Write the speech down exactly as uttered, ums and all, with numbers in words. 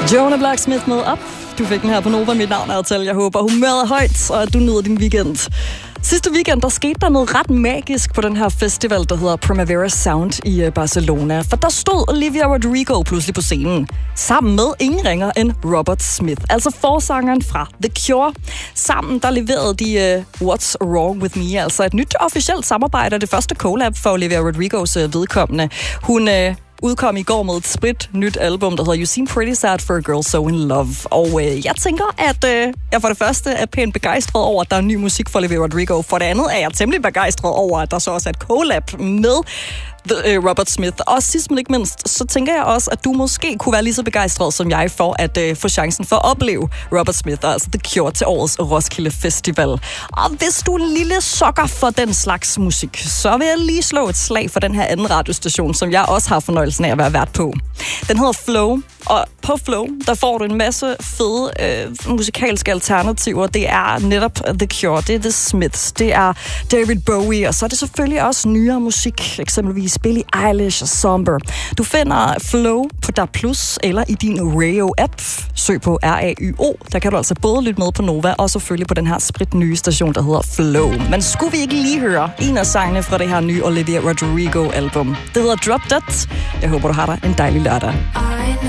Jonah Blacksmith med Up. Du fik den her på Nova. Mit navn er Atal. Jeg håber, humøret er højt, og at du nyder din weekend. Sidste weekend, der skete der noget ret magisk på den her festival, der hedder Primavera Sound i Barcelona. For der stod Olivia Rodrigo pludselig på scenen, sammen med ingen ringer end Robert Smith, altså forsangeren fra The Cure. Sammen der leverede de uh, What's Wrong With Me, altså et nyt officielt samarbejde, og det første collab for Olivia Rodrigos uh, vedkommende. Hun uh, udkom i går med et sprit nyt album, der hedder You Seem Pretty Sad for a Girl So In Love. Og øh, jeg tænker, at øh, jeg for det første er pænt begejstret over, at der er ny musik for Olivia Rodrigo. For det andet er jeg temmelig begejstret over, at der så også er et collab med The, øh, Robert Smith. Og sidst men ikke mindst, så tænker jeg også, at du måske kunne være lige så begejstret som jeg for at øh, få chancen for at opleve Robert Smith, altså The Cure, til årets Roskilde Festival. Og hvis du er en lille sokker for den slags musik, så vil jeg lige slå et slag for den her anden radiostation, som jeg også har fornøjelsen af at være vært på. Den hedder Flow, og på Flow, der får du en masse fede øh, musikalske alternativer. Det er netop The Cure, det er The Smiths, det er David Bowie, og så er det selvfølgelig også nyere musik, eksempelvis Billie Eilish og Somber. Du finder Flow på D A B plus eller i din Rayo-app. Søg på R A Y O. Der kan du altså både lytte med på Nova, og selvfølgelig på den her spritnye station, der hedder Flow. Men skulle vi ikke lige høre en af sangene fra det her nye Olivia Rodrigo-album? Det hedder Drop Dead. Jeg håber, du har dig en dejlig lørdag.